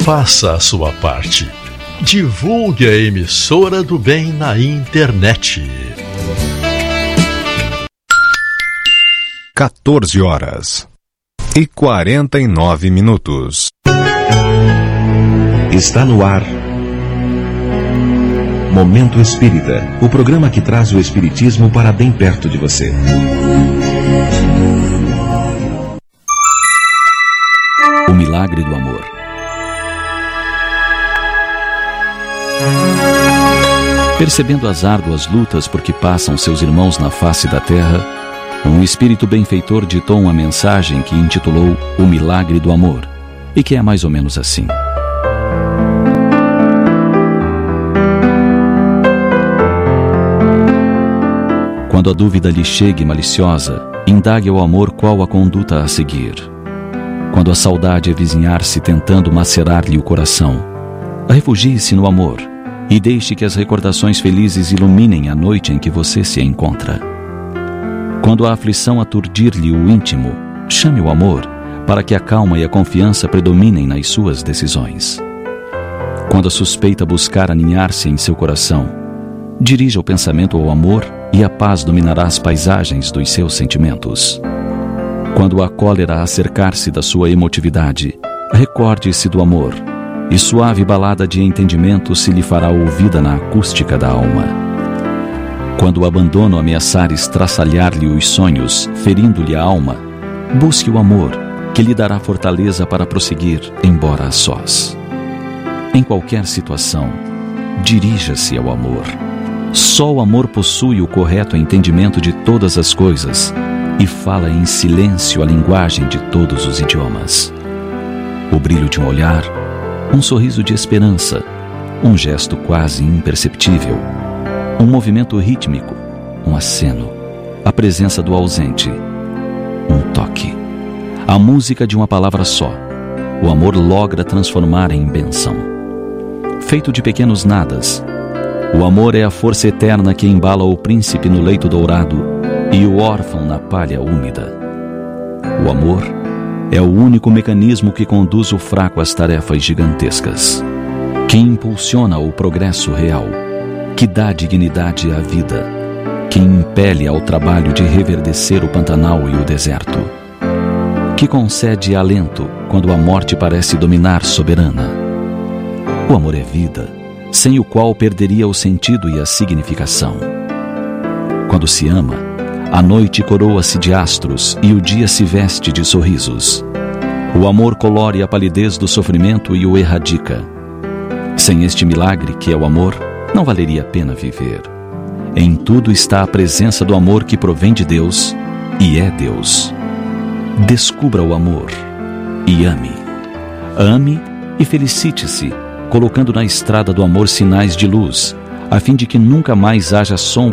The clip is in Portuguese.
Faça a sua parte. Divulgue a emissora do bem na internet. 14h49. Está no ar Momento Espírita, o programa que traz o espiritismo para bem perto de você. O milagre do amor. Percebendo as árduas lutas por que passam seus irmãos na face da terra, um espírito benfeitor ditou uma mensagem que intitulou O Milagre do Amor, e que é mais ou menos assim. Quando a dúvida lhe chegue maliciosa, indague ao amor qual a conduta a seguir. Quando a saudade avizinhar-se tentando macerar-lhe o coração, refugie-se no amor e deixe que as recordações felizes iluminem a noite em que você se encontra. Quando a aflição aturdir-lhe o íntimo, chame o amor para que a calma e a confiança predominem nas suas decisões. Quando a suspeita buscar aninhar-se em seu coração, dirija o pensamento ao amor e a paz dominará as paisagens dos seus sentimentos. Quando a cólera acercar-se da sua emotividade, recorde-se do amor, e suave balada de entendimento se lhe fará ouvida na acústica da alma. Quando o abandono ameaçar estraçalhar-lhe os sonhos, ferindo-lhe a alma, busque o amor, que lhe dará fortaleza para prosseguir, embora a sós. Em qualquer situação, dirija-se ao amor. Só o amor possui o correto entendimento de todas as coisas e fala em silêncio a linguagem de todos os idiomas. O brilho de um olhar, um sorriso de esperança, um gesto quase imperceptível, um movimento rítmico, um aceno, a presença do ausente, um toque, a música de uma palavra só. O amor logra transformar em bênção. Feito de pequenos nadas, o amor é a força eterna que embala o príncipe no leito dourado e o órfão na palha úmida. O amor é o único mecanismo que conduz o fraco às tarefas gigantescas, que impulsiona o progresso real, que dá dignidade à vida, que impele ao trabalho de reverdecer o Pantanal e o deserto, que concede alento quando a morte parece dominar soberana. O amor é vida, sem o qual perderia o sentido e a significação. Quando se ama, a noite coroa-se de astros e o dia se veste de sorrisos. O amor colore a palidez do sofrimento e o erradica. Sem este milagre que é o amor, não valeria a pena viver. Em tudo está a presença do amor que provém de Deus e é Deus. Descubra o amor e ame. Ame e felicite-se, colocando na estrada do amor sinais de luz, a fim de que nunca mais haja sombra